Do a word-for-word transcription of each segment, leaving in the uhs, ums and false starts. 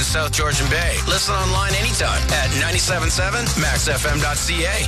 in South Georgian Bay. Listen online anytime at nine seven seven max f m dot c a.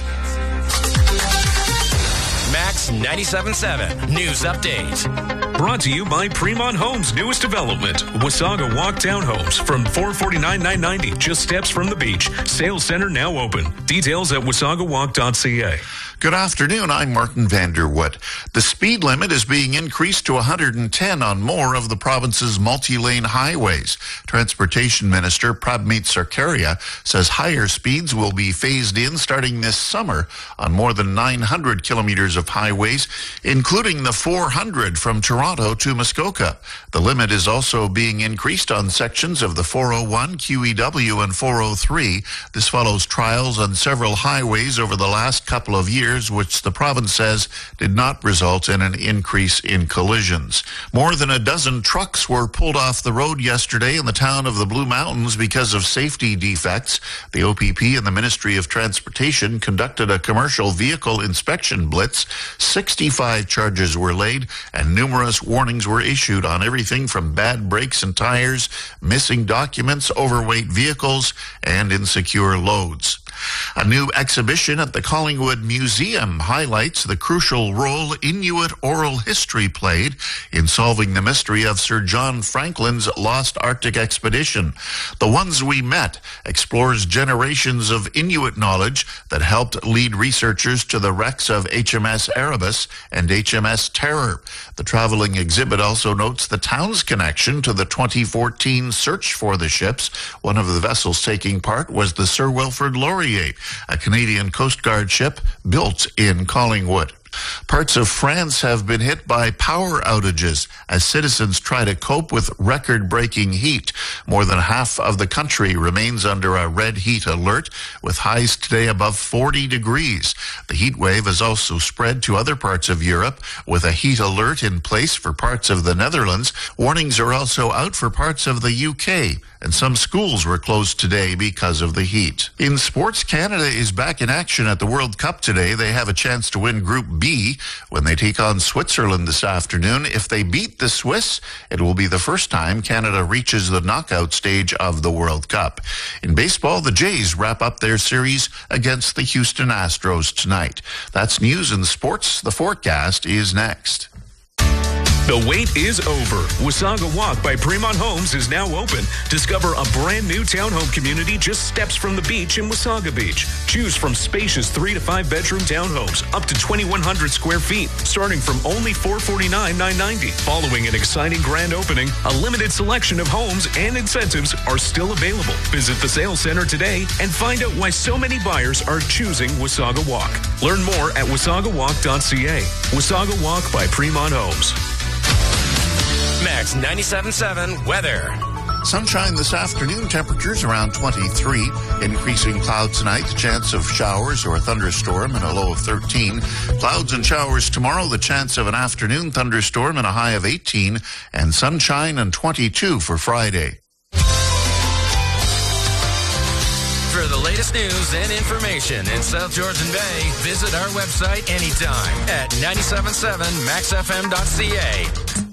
Max ninety-seven point seven News Update. Brought to you by Fremont Homes' newest development, Wasaga Walk Townhomes from four forty-nine nine ninety, just steps from the beach. Sales center now open. Details at wasaga walk dot c a. Good afternoon, I'm Martin Vanderwood. The speed limit is being increased to one hundred ten on more of the province's multi-lane highways. Transportation Minister Prabmeet Sarkaria says higher speeds will be phased in starting this summer on more than nine hundred kilometers of highways, including the four hundred from Toronto to Muskoka. The limit is also being increased on sections of the four oh one, Q E W, and four oh three. This follows trials on several highways over the last couple of years, which the province says did not result in an increase in collisions. More than a dozen trucks were pulled off the road yesterday in the town of the Blue Mountains because of safety defects. The O P P and the Ministry of Transportation conducted a commercial vehicle inspection blitz. sixty-five charges were laid and numerous warnings were issued on everything from bad brakes and tires, missing documents, overweight vehicles, and insecure loads. A new exhibition at the Collingwood Museum highlights the crucial role Inuit oral history played in solving the mystery of Sir John Franklin's lost Arctic expedition. The Ones We Met explores generations of Inuit knowledge that helped lead researchers to the wrecks of H M S Erebus and H M S Terror. The traveling exhibit also notes the town's connection to the twenty fourteen search for the ships. One of the vessels taking part was the Sir Wilfrid Laurier, a Canadian Coast Guard ship built in Collingwood. Parts of France have been hit by power outages as citizens try to cope with record-breaking heat. More than half of the country remains under a red heat alert, with highs today above forty degrees. The heat wave has also spread to other parts of Europe, with a heat alert in place for parts of the Netherlands. Warnings are also out for parts of the U K, and some schools were closed today because of the heat. In sports, Canada is back in action at the World Cup today. They have a chance to win Group B when they take on Switzerland this afternoon. If they beat the Swiss, it will be the first time Canada reaches the knockout stage of the World Cup. In baseball, the Jays wrap up their series against the Houston Astros tonight. That's news and sports. The forecast is next. The wait is over. Wasaga Walk by Fremont Homes is now open. Discover a brand new townhome community just steps from the beach in Wasaga Beach. Choose from spacious three to five bedroom townhomes up to twenty-one hundred square feet, starting from only four forty-nine nine ninety. Following an exciting grand opening, a limited selection of homes and incentives are still available. Visit the sales center today and find out why so many buyers are choosing Wasaga Walk. Learn more at wasaga walk dot c a. Wasaga Walk by Fremont Homes. Max ninety-seven point seven weather. Sunshine this afternoon, temperatures around twenty-three. Increasing clouds tonight, the chance of showers or a thunderstorm and a low of thirteen. Clouds and showers tomorrow, the chance of an afternoon thunderstorm and a high of eighteen. And sunshine and twenty-two for Friday. For the latest news and information in South Georgian Bay, visit our website anytime at nine seven seven max f m dot c a.